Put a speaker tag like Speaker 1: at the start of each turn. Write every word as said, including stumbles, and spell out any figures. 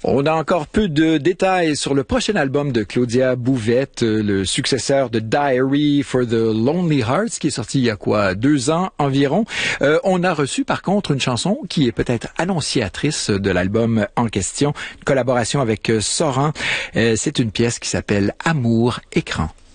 Speaker 1: On a encore peu de détails sur le prochain album de Claudia Bouvette, le successeur de Diary for the Lonely Hearts, qui est sorti il y a quoi, deux ans environ. Euh, on a reçu par contre une chanson qui est peut-être annonciatrice de l'album en question, une collaboration avec Soran. Euh, c'est une pièce qui s'appelle Amour écran.